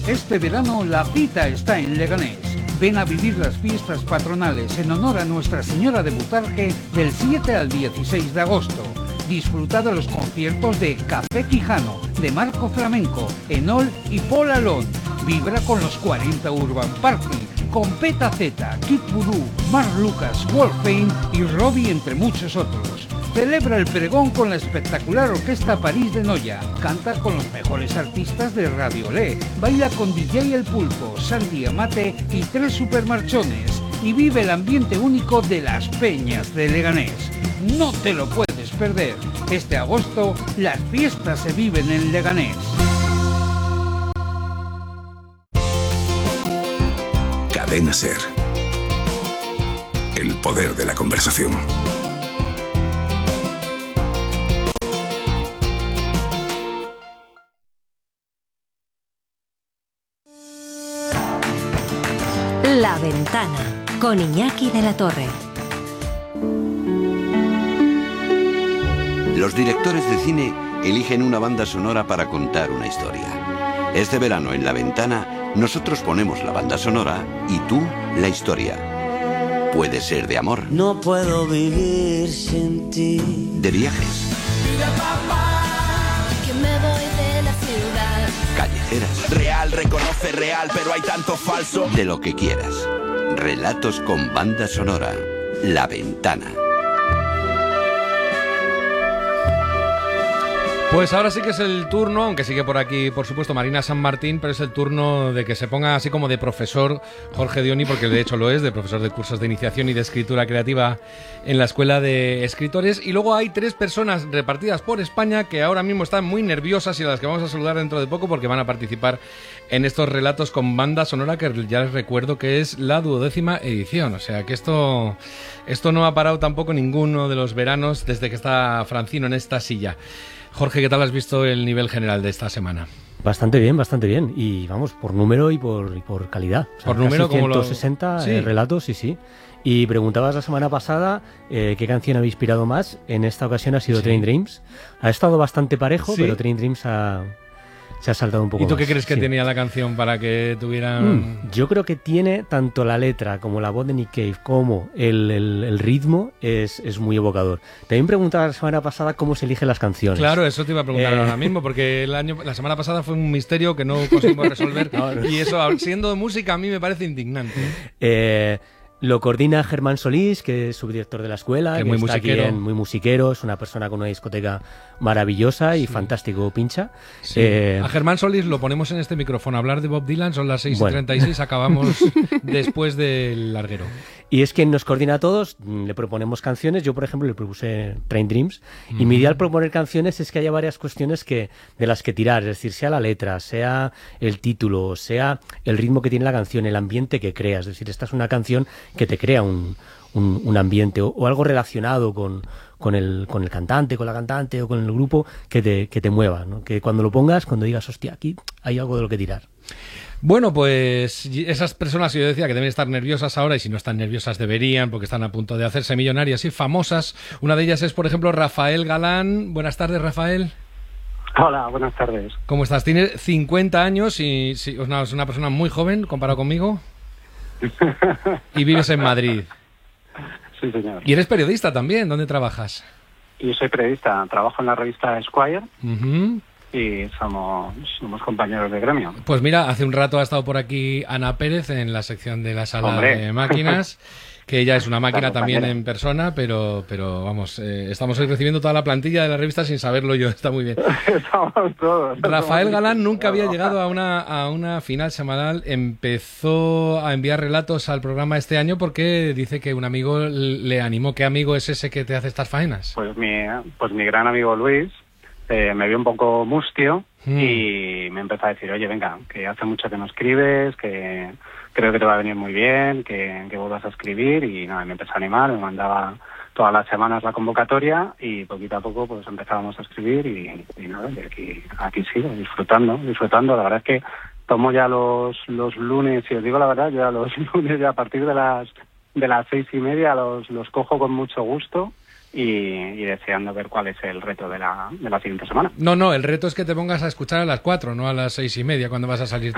Este verano la cita está en Leganés. Ven a vivir las fiestas patronales en honor a Nuestra Señora de Butarque del 7 al 16 de agosto. Disfruta de los conciertos de Café Quijano, de Marco Flamenco, Enol y Paul Alon. Vibra con los 40 Urban Party, con Peta Z, Kid Voodoo, Mark Lucas, Wolfgang y Robbie, entre muchos otros. Celebra el pregón con la espectacular Orquesta París de Noya. Canta con los mejores artistas de Radio Le. Baila con DJ El Pulpo, Santi Amate y 3 supermarchones. Y vive el ambiente único de las Peñas de Leganés. No te lo puedes perder. Este agosto, las fiestas se viven en Leganés. Cadena SER. El poder de la conversación. La Ventana, con Iñaki de la Torre. Los directores de cine eligen una banda sonora para contar una historia. Este verano en La Ventana, nosotros ponemos la banda sonora y tú la historia. Puede ser de amor. No puedo vivir sin ti. De viajes. Mira, papá, que me voy de la ciudad. Callejeras. Real, reconoce real, pero hay tanto falso. De lo que quieras. Relatos con banda sonora. La Ventana. Pues ahora sí que es el turno, aunque sigue por aquí, por supuesto, Marina San Martín, pero es el turno de que se ponga así como de profesor Jorge Dioni, porque de hecho lo es, de profesor de cursos de iniciación y de escritura creativa en la Escuela de Escritores. Y luego hay 3 personas repartidas por España que ahora mismo están muy nerviosas y a las que vamos a saludar dentro de poco porque van a participar en estos relatos con banda sonora, que ya les recuerdo que es la 12ª edición. O sea que esto no ha parado tampoco ninguno de los veranos desde que está Francino en esta silla. Jorge, ¿qué tal has visto el nivel general de esta semana? Bastante bien. Y vamos, por número y por calidad. O sea, por número, como 160 ¿sí? Relatos, sí. Y preguntabas la semana pasada qué canción había inspirado más. En esta ocasión ha sido Train Dreams. Ha estado bastante parejo, pero Train Dreams se ha saltado un poco. ¿Y tú más. qué crees que tenía la canción para que tuvieran...? Yo creo que tiene tanto la letra como la voz de Nick Cave como el ritmo es muy evocador. También preguntaba la semana pasada cómo se eligen las canciones. Claro, eso te iba a preguntar ahora mismo, porque la semana pasada fue un misterio que no conseguimos resolver. Y eso, siendo música, a mí me parece indignante. Lo coordina Germán Solís, que es subdirector de la escuela, que muy está musiquero. aquí muy musiquero, es una persona con una discoteca maravillosa y fantástico pincha. Sí. A Germán Solís lo ponemos en este micrófono. Hablar de Bob Dylan son las 6:36, acabamos después del larguero. Y es quien nos coordina a todos, le proponemos canciones. Yo, por ejemplo, le propuse Train Dreams. Y mi idea al proponer canciones es que haya varias cuestiones de las que tirar. Es decir, sea la letra, sea el título, sea el ritmo que tiene la canción, el ambiente que crea. Es decir, esta es una canción que te crea un ambiente o algo relacionado con el cantante, con la cantante o con el grupo que te mueva, ¿no? Que cuando lo pongas, cuando digas, hostia, aquí hay algo de lo que tirar. Bueno, pues esas personas, yo decía que deben estar nerviosas ahora, y si no están nerviosas deberían, porque están a punto de hacerse millonarias y famosas. Una de ellas es, por ejemplo, Rafael Galán. Buenas tardes, Rafael. Hola, buenas tardes. ¿Cómo estás? Tienes 50 años y es una persona muy joven comparado conmigo. Y vives en Madrid. Sí, señor. Y eres periodista también. ¿Dónde trabajas? Yo soy periodista. Trabajo en la revista Esquire. Uh-huh. Y somos compañeros de gremio. Pues mira, hace un rato ha estado por aquí Ana Pérez en la sección de la sala de máquinas, que ella es una máquina también en persona, pero vamos, estamos hoy recibiendo toda la plantilla de la revista sin saberlo yo, está muy bien. Estamos todos. Rafael Galán nunca había llegado a una final semanal, empezó a enviar relatos al programa este año porque dice que un amigo le animó. ¿Qué amigo es ese que te hace estas faenas? Pues mi gran amigo Luis. Me vio un poco mustio y me empezó a decir, oye, venga, que hace mucho que no escribes, que creo que te va a venir muy bien, que vuelvas a escribir. Y nada, me empezó a animar, me mandaba todas las semanas la convocatoria y poquito a poco pues empezábamos a escribir y nada, y aquí sigo, disfrutando. La verdad es que tomo ya los lunes, y os digo la verdad, ya los lunes ya a partir de las 6:30 los cojo con mucho gusto. Y deseando ver cuál es el reto de la siguiente semana. No, el reto es que te pongas a escuchar a las 4, no a las 6:30 cuando vas a salir